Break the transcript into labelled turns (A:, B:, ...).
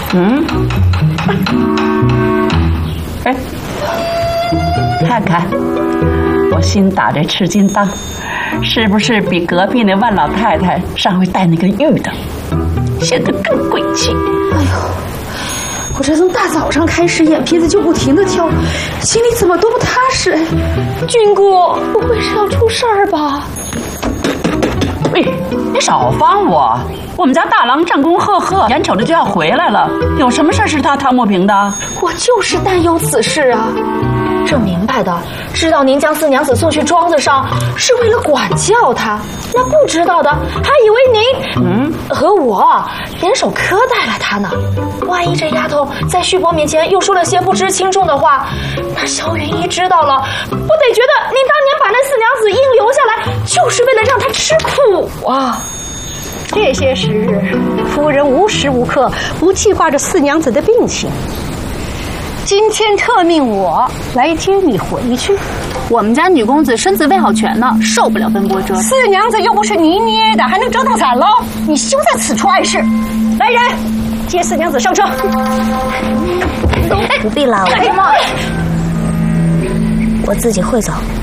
A: 哎，看看我新打这赤金当，是不是比隔壁那万老太太上回戴那个玉的显得更贵气？
B: 哎呦，我这从大早上开始，眼皮子就不停地跳，心里怎么都不踏实。军姑，不会是要出事儿吧？
A: 喂，你少帮我！我们家大郎战功赫赫，眼瞅着就要回来了，有什么事是他唐不平的？
B: 我就是担忧此事啊。这明白的，知道您将四娘子送去庄子上是为了管教她，那不知道的还以为您和我联手苛待了她呢。万一这丫头在旭伯面前又说了些不知轻重的话，那萧云一知道了，不得觉得您当年把那四娘子硬留下来，就是为了让她吃苦啊！
C: 这些时日，夫人无时无刻不记挂着四娘子的病情。今天特命我来接你回去。
D: 我们家女公子身子未好全呢，受不了奔波折腾。
C: 四娘子又不是你捏的，还能折腾惨喽？你休在此处碍事！来人，接四娘子上车。
E: 不必了，我自己会走。